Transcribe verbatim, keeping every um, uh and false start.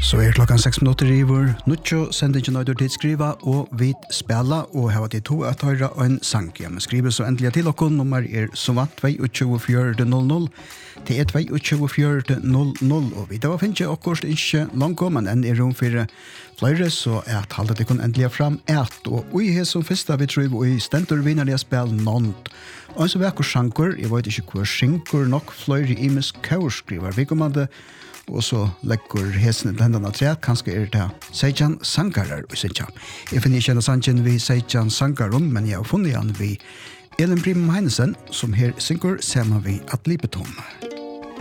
Så er klokkan seks minutter i vår nuttjo sendingen nøyder til skriva og vi spela og hava til to at høyra en sang. Ja, men skriver så endelig til okkur. Nummer er som vant to fire null null til er to fire null null og vi da var finnes okkurst ikke langt men enn er rom for flere så er at halde det kun endelig fram et og vi er som første vi tror vi stentor vinner det spil nånt. Og så vekker sjanker, jeg vet ikke hvor sjanker nok flere imes kaurskriver. Vi kommer det og så legger hesene hendene tre, kanskje er det Seijan Sankarar i sin kjap. Jeg finner ikke sangen vi Seijan Sankarum, men jeg har funnet han vi Elin Prim Heinesen, som her synker sammen vi At Libetom.